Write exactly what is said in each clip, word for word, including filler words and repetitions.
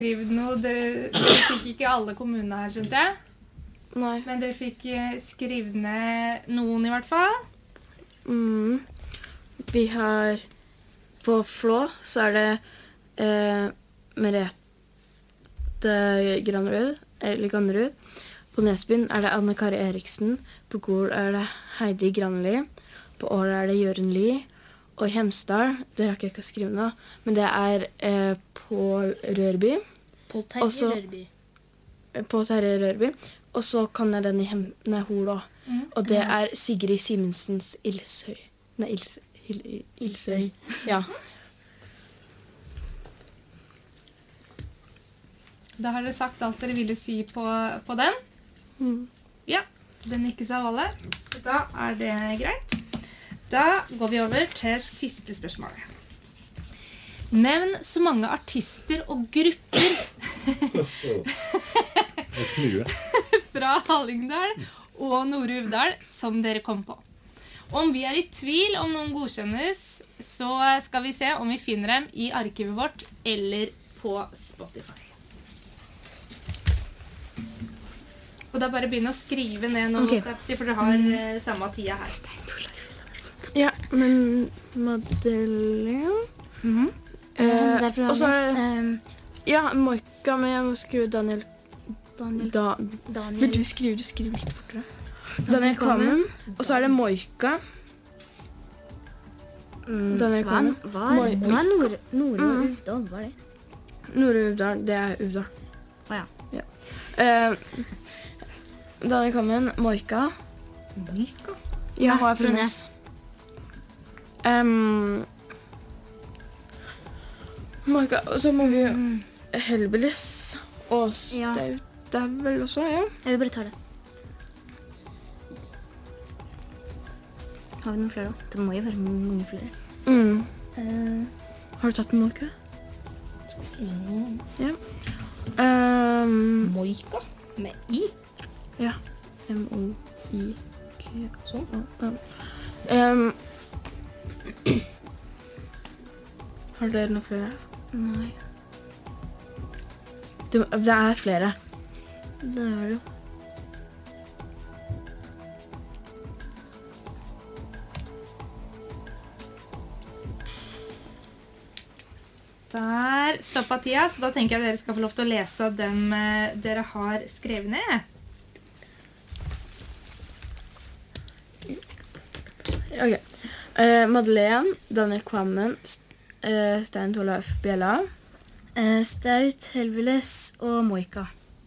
skrive noe. Dere, dere fikk ikke alle kommunene her, skjønte jeg? Nei. Men dere fikk skrive ned noen i hvert fall. Mm. Vi har på Flå så er det eh, Merete Granerud, eller Granerud. På Nesbyen er det Anne Kari Eriksen. På Gol er det Heidi Granli. På Åre er det Jørgen Lie. Og i Hemsedal, det har jeg ikke skrive nå, men det er eh, Pål Rørby. Pål Terje Også, Rørby. Pål Terje Rørby. Og så kan jeg den i Hem, nei, Hol også. Mm. Og det er Sigrid Simensens Ilsøy. Nei, Ilsøy. Il, Ilsøy. Ja. Da har dere sagt alt dere ville si på, på den. Mm. Ja, den ikke sa alle. Så da er det greit. Da går vi over til siste spørsmål. Nevn så mange artister og grupper fra Hallingdal og Nord-Uvdal som dere kom på. Om vi er i tvil om noen godkjennes, så skal vi se om vi finner dem i arkivet vårt eller på Spotify. Og da bare begynne å skrive ned noe, okay. For dere har mm. samme tida her. Ja, men Madeleine mm-hmm. eh, Og så er det um, ja, Moika, men jeg må skrive Daniel Daniel, da, Daniel. Vil du skrive, du skriver litt fortere Daniel Kvammen. Og så er det Moika mm, Daniel Kvammen. Hva er, hva er Nord, Nord og Uvdal? Hva er det? Nord og Uvdal, det er Uvdal. Åja. Ja. Eh, Daniel Kvammen, Moika. Moika? Ja, hun er fra Nes. Um, Moika, og så må vi jo Helbelis og ja. Det er vel også, ja. Jeg vil bare ta det. Har vi noen flere da? Det må jo være mange flere. Mm. Uh, Har du tatt Moika? Skal vi skrive noe? Ja. Um, Moika? Med I? Ja. M O I K Sånn? Ja. Um, Har dere noen flere? Nei. Det, det er flere. Det er det jo. Der stoppet tida, så da tenker jeg dere skal få lov til å lese dem dere har skrevet ned. Ok. Uh, Madeleine, Daniel Kvammen, uh, Stein Torleif Bjella. Uh, Staut, Helveles og Moika.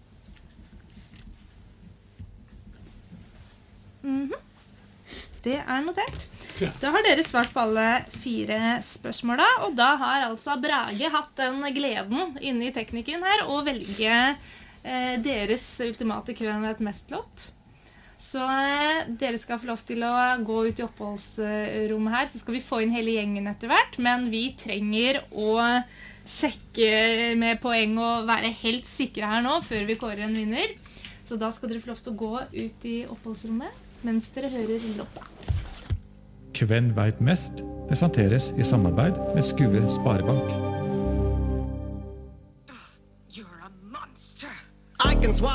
Mm-hmm. Det er notert. Da har dere svart på alle fire spørsmåla, og da har altså Brage hatt den gleden inne i teknikken her å velge uh, deres ultimate Hvem vet mest-låt. Så eh, dere skal få lov til å gå ut i oppholdsrommet her, så skal vi få inn hele gjengen etter hvert, men vi trenger å sjekke med poeng og være helt sikre her nå før vi kårer en vinner. Så da skal dere få lov til å gå ut i oppholdsrommet mens dere hører låta. Hvem vet mest presenteres i samarbeid med Skue Sparebank. I can